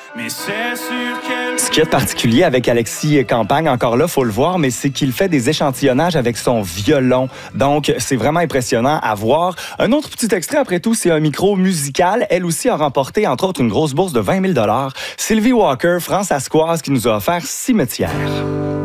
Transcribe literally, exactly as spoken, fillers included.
Mais c'est sûr qu'elle... Ce qui est particulier avec Alexis Campagne, encore là, faut le voir, mais c'est qu'il fait des échantillonnages avec son violon. Donc, c'est vraiment impressionnant à voir. Un autre petit extrait, après tout, c'est un micro musical. Elle aussi a remporté, entre autres, une grosse bourse de vingt mille dollars. Sylvie Walker, françaiscoise, qui nous a offert Cimetière.